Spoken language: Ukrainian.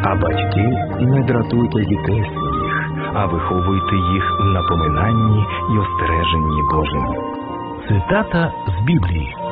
А батьки, не дратуйте дітей своїх, а виховуйте їх в напоминанні й остереженні Божому. Цитата з Біблії.